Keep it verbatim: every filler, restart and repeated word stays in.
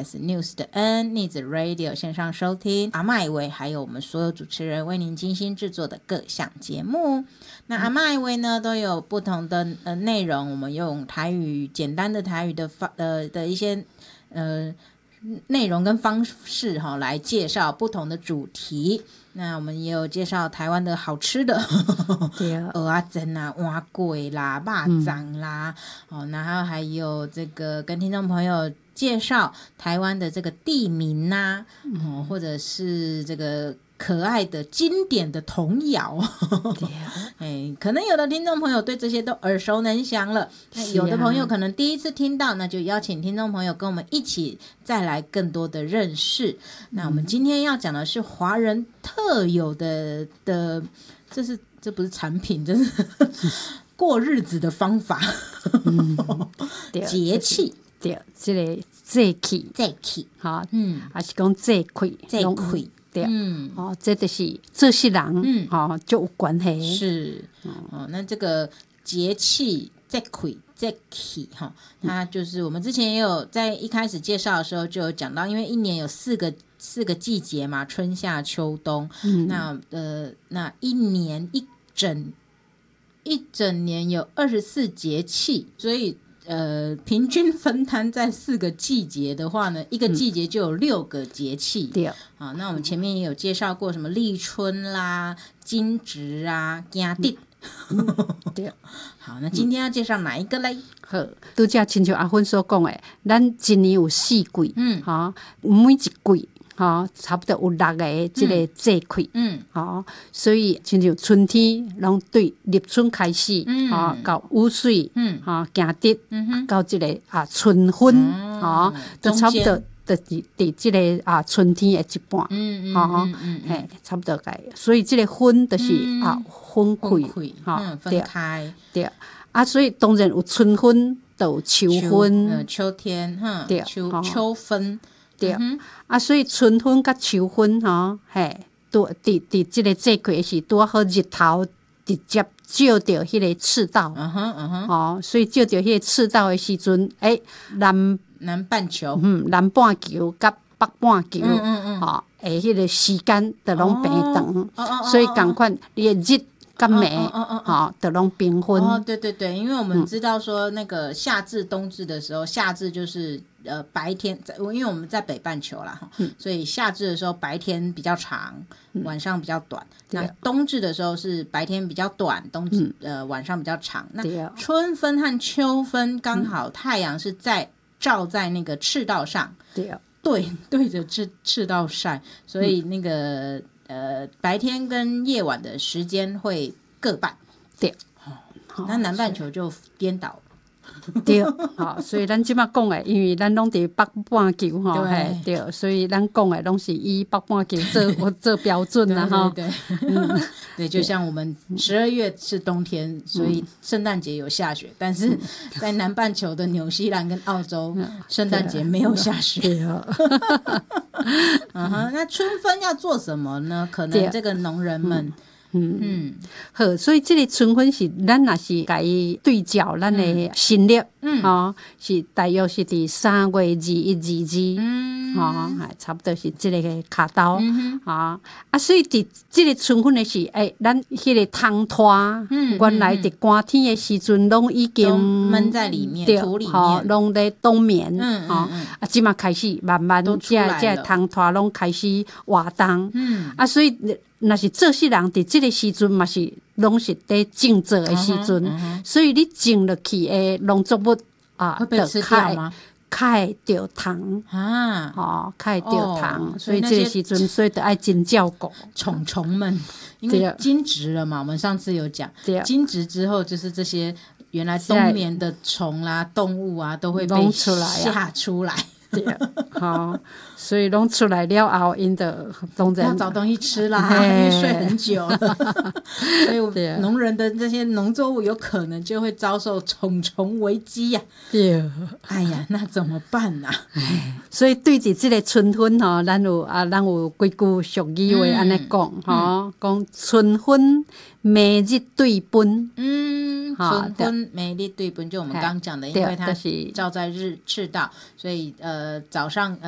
Podcast News 的 N News Radio 线上收听阿嬷以为还有我们所有主持人为您精心制作的各项节目。那阿嬷以为呢都有不同的呃内容，我们用台语简单的台语的方呃的一些呃内容跟方式哈来介绍不同的主题。那我们也有介绍台湾的好吃的，对，蚵仔煎啦、碗粿啦、肉粽啦，嗯、哦，然后还有这个跟听众朋友介绍台湾的这个地名呐、啊嗯哦，或者是这个可爱的经典的童谣，哎，可能有的听众朋友对这些都耳熟能详了，那有的朋友可能第一次听到，那就邀请听众朋友跟我们一起再来更多的认识。那我们今天要讲的是华人特有的的，这是这不是产品，这是过日子的方法，嗯、节气。 对，这个节气， 节气， 哈，嗯，还是讲节气， 节气。 对，嗯，哦，这就是这些人，嗯，哦，就有关系。 是，哦，那这个节气节气节气哈，它就是我们之前也有在一开始介绍的时候就有讲到，因为一年有四个四个季节嘛，春夏秋冬，嗯、那呃，那一年一整一整年有二十四节气，所以。呃，平均分摊在四个季节的话呢，一个季节就有六个节气。对、嗯、啊，那我们前面也有介绍过什么立春啦、惊蛰啊、惊蛰。对，好，那今天要介绍哪一个嘞？ 好，拄则亲像阿芬所讲的，咱一年有四季，嗯，哈，每一季。哈、哦，差不多有六个这个节气，嗯，好、哦，所以亲像春天，拢对立春开始，嗯，啊、哦，到雨水，嗯，啊，行得，嗯哼，到这个啊春分，啊、哦，都差不多，就伫伫这个啊春天的一半，嗯嗯嗯嗯，嘿、嗯，差不多个，所以这个分就是、嗯、啊分开， 哈、嗯，分开， 对，啊，所以当然有春分，就有秋分， 呃，秋天，哈，对，秋秋分。 对、嗯、啊，所以春分甲秋分吼，嘿，拄伫伫即个节气是拄好日头直接照着迄个赤道，嗯哼嗯哼，哦，所以照着迄个赤道的时阵，诶、欸，南南半球， 嗯，南半球甲北半球，嗯嗯嗯，吼、哦，诶，迄个时间就拢平长，哦哦、所以共款你的日。跟美，哦哦哦哦，的拢平分。 哦，对对对，因为我们知道说那个夏至、冬至的时候，夏至就是呃白天，因为我们在北半球啦，嗯、所以夏至的时候白天比较长，嗯、晚上比较短。那冬至的时候是白天比较短，冬至、嗯、呃晚上比较长。那春分和秋分刚好太阳是在照在那个赤道上，对对对着赤赤道晒，所以那个。嗯呃，白天跟夜晚的时间会各半，对，哦，那南半球就颠倒， 对，好，所以咱即马讲的，因为咱拢伫北半球吼，嘿，对，所以咱讲的拢是以北半球做做标准啦，哈， 对对对，嗯，对，就像我们十二月是冬天，所以圣诞节有下雪，但是在南半球的纽西兰跟澳洲，圣诞节没有下雪。嗯哼，那春分要做什么呢？可能这个农人们。嗯嗯， 好，所以这个春分是咱若是甲伊对照咱的新历，嗯，哦，是大约是伫三月二一二二，嗯，哦，差不多是这个卡刀，嗯啊、哦，啊，所以伫这个春分的是，诶、欸，咱迄个汤拖，嗯，原来伫寒天的时阵，拢已经闷在里面，土里面， 拢在冬眠，嗯哦、嗯，啊，即马开始慢慢这这汤拖拢开始活动，嗯，啊，所以。若是做事人伫即个时阵嘛是拢是伫种植的时阵、uh-huh, uh-huh. 所以你种落去的农作物啊会被吃掉吗？ 较会着虫啊，哦，较会着虫，所以这个时阵所以得爱真照顾虫虫们，因为惊蛰了嘛，我们上次有讲，惊蛰之后就是这些原来冬眠的虫啦、动物啊都会被吓出来。 对，好，所以拢出来了后，因的当然要找东西吃啦，因为睡很久了，所以农人的这些农作物有可能就会遭受虫虫危机呀、啊。对，哎呀，那怎么办啊？ 所以对着这个春分吼，咱有啊，咱有几句俗语话安尼讲吼，讲春分每日对分， 嗯，春分每日对分，就我们刚刚讲的，因为它是照在日赤道，所以呃早上。